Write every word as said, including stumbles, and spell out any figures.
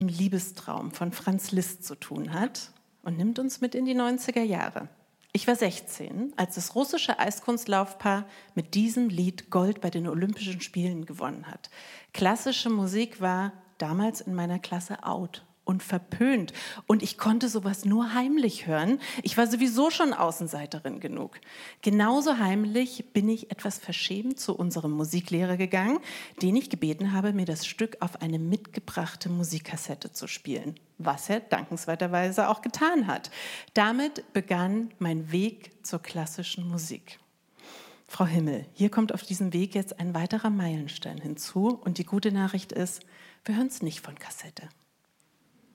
Liebestraum von Franz Liszt zu tun hat und nimmt uns mit in die neunziger Jahre. Ich war sechzehn, als das russische Eiskunstlaufpaar mit diesem Lied Gold bei den Olympischen Spielen gewonnen hat. Klassische Musik war damals in meiner Klasse out und verpönt. Und ich konnte sowas nur heimlich hören. Ich war sowieso schon Außenseiterin genug. Genauso heimlich bin ich etwas verschämt zu unserem Musiklehrer gegangen, den ich gebeten habe, mir das Stück auf eine mitgebrachte Musikkassette zu spielen. Was er dankenswerterweise auch getan hat. Damit begann mein Weg zur klassischen Musik. Frau Himmel, hier kommt auf diesem Weg jetzt ein weiterer Meilenstein hinzu. Und die gute Nachricht ist, wir hören es nicht von Kassette.